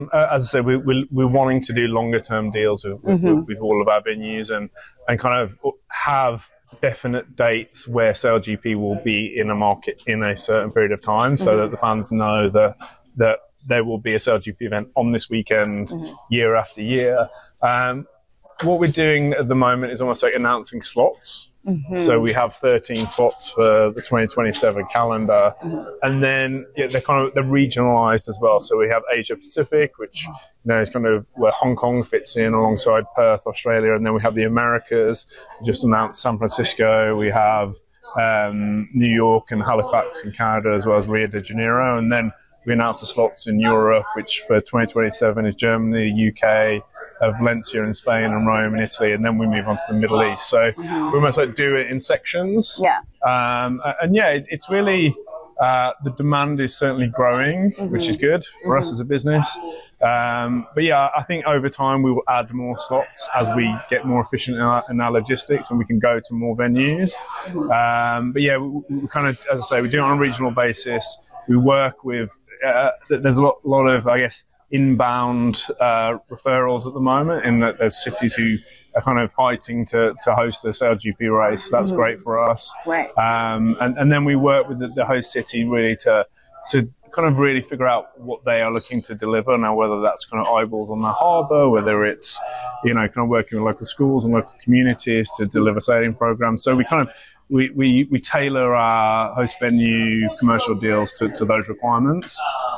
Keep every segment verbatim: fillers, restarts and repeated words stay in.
Uh, as I said, we, we, we're wanting to do longer-term deals with, mm-hmm. with, with all of our venues and, and kind of have definite dates where S L G P will be in a market in a certain period of time, so mm-hmm. that the fans know that that there will be a S L G P event on this weekend, mm-hmm. year after year. Um, what we're doing at the moment is almost like announcing slots. Mm-hmm. So we have thirteen slots for the twenty twenty-seven calendar, mm-hmm. and then yeah, they're kind of they're regionalized as well. So we have Asia Pacific, which you know is kind of where Hong Kong fits in alongside Perth, Australia, and then we have the Americas. We just announced San Francisco. We have um, New York and Halifax in Canada, as well as Rio de Janeiro, and then we announced the slots in Europe, which for twenty twenty-seven is Germany, U K. Of Valencia in Spain and Rome in Italy, and then we move on to the Middle East. So mm-hmm. we almost like do it in sections. Yeah. Um, and yeah, it, it's really, uh, the demand is certainly growing, mm-hmm. which is good for mm-hmm. us as a business. Um, but yeah, I think over time we will add more slots as we get more efficient in our, in our logistics and we can go to more venues. Mm-hmm. Um, but yeah, we, we kind of, as I say, we do it on a regional basis. We work with, uh, there's a lot, lot of, I guess, inbound uh, referrals at the moment, in that there's cities who are kind of fighting to, to host this L G P race. That's mm-hmm. great for us. Right. Um, and, and then we work with the, the host city really to to kind of really figure out what they are looking to deliver now, whether that's kind of eyeballs on the harbour, whether it's, you know, kind of working with local schools and local communities to deliver sailing programs. So we kind of We, we, we tailor our host venue commercial deals to, to those requirements.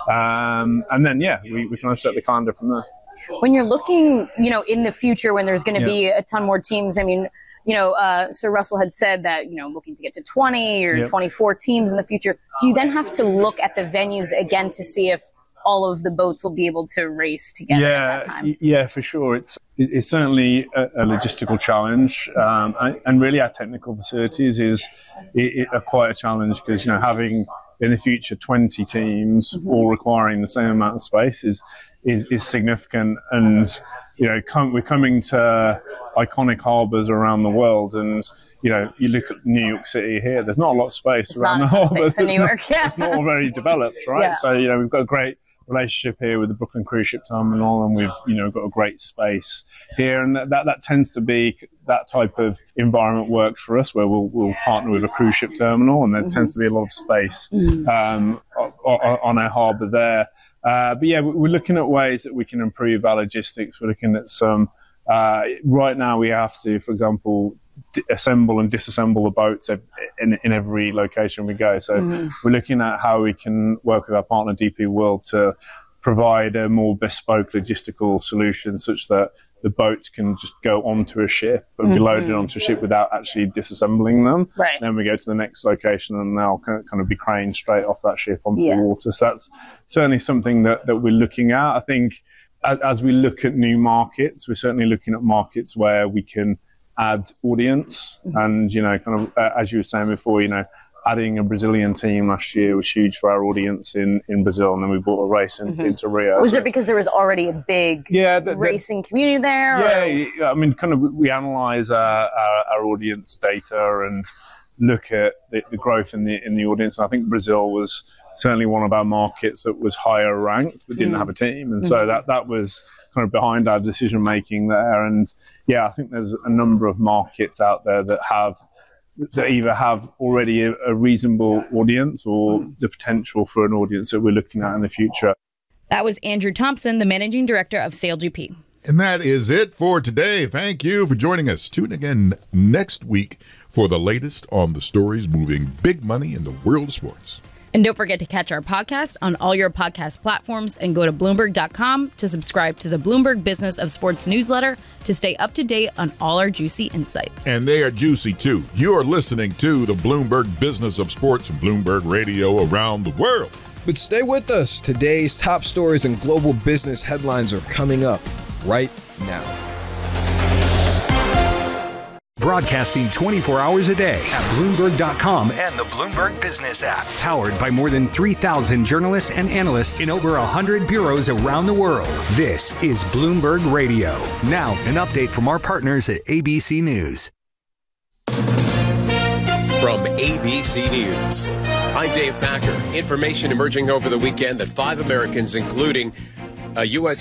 Um, and then, yeah, we, we kind of set the calendar from there. When you're looking, you know, in the future when there's going to yeah. be a ton more teams, I mean, you know, uh, Sir Russell had said that, you know, looking to get to twenty or yep. twenty-four teams in the future. Do you then have to look at the venues again to see if all of the boats will be able to race together yeah, at that time? Yeah, for sure. It's it's certainly a, a logistical challenge, um, and, and really our technical facilities is it, it, are quite a challenge, because, you know, having in the future twenty teams mm-hmm. all requiring the same amount of space is is, is significant. And, you know, come, we're coming to iconic harbours around the world, and you know, you look at New York City here, there's not a lot of space it's around the harbour. It's, New York, yeah. it's not all very developed, right? Yeah. So, you know, we've got a great relationship here with the Brooklyn Cruise Ship Terminal, and we've, you know, got a great space here, and that that tends to be that type of environment works for us, where we'll we'll partner with a cruise ship terminal, and there mm-hmm. tends to be a lot of space mm-hmm. um, on our harbour there. Uh, but yeah, we're looking at ways that we can improve our logistics. We're looking at some. Uh, right now, we have to, for example, assemble and disassemble the boats in, in every location we go. So mm-hmm. we're looking at how we can work with our partner D P World to provide a more bespoke logistical solution, such that the boats can just go onto a ship and mm-hmm. be loaded onto a ship without actually disassembling them. Right. Then we go to the next location and they'll kind of be craned straight off that ship onto yeah. the water. So that's certainly something that, that we're looking at. I think as, as we look at new markets, we're certainly looking at markets where we can add audience. Mm-hmm. And, you know, kind of, uh, as you were saying before, you know, adding a Brazilian team last year was huge for our audience in, in Brazil, and then we bought a race in, mm-hmm. into Rio. Was so, it because there was already a big yeah, the, the, racing community there? Yeah, or? I mean, kind of we analyse our, our, our audience data and look at the, the growth in the in the audience. And I think Brazil was certainly one of our markets that was higher ranked, that didn't mm. have a team, and mm-hmm. so that that was kind of behind our decision making there. And yeah, I think there's a number of markets out there that have that either have already a, a reasonable audience or the potential for an audience that we're looking at in the future. That was Andrew Thompson, the managing director of S A L G P. And that is it for today. Thank you for joining us. Tune again next week for the latest on the stories moving big money in the world of sports. And don't forget to catch our podcast on all your podcast platforms, and go to Bloomberg dot com to subscribe to the Bloomberg Business of Sports newsletter to stay up to date on all our juicy insights. And they are juicy, too. You are listening to the Bloomberg Business of Sports and Bloomberg Radio around the world. But stay with us. Today's top stories and global business headlines are coming up right now. Broadcasting twenty-four hours a day at Bloomberg dot com and the Bloomberg Business app. Powered by more than three thousand journalists and analysts in over one hundred bureaus around the world. This is Bloomberg Radio. Now, an update from our partners at A B C News. From A B C News, I'm Dave Packer. Information emerging over the weekend that five Americans, including a U S